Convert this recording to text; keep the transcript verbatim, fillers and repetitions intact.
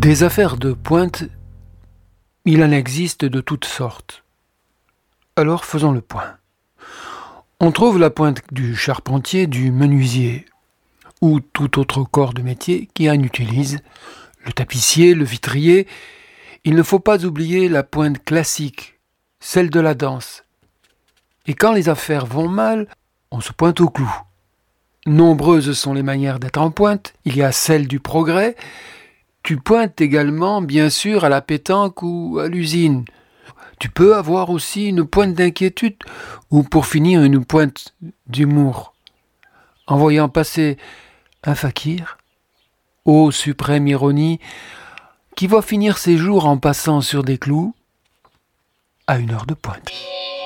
Des affaires de pointe, il en existe de toutes sortes. Alors faisons le point. On trouve la pointe du charpentier, du menuisier, ou tout autre corps de métier qui en utilise, le tapissier, le vitrier. Il ne faut pas oublier la pointe classique, celle de la danse. Et quand les affaires vont mal, on se pointe au clou. Nombreuses sont les manières d'être en pointe. Il y a celle du progrès. Tu pointes également, bien sûr, à la pétanque ou à l'usine. Tu peux avoir aussi une pointe d'inquiétude ou, pour finir, une pointe d'humour. En voyant passer un fakir, ô suprême ironie, qui va finir ses jours en passant sur des clous à une heure de pointe.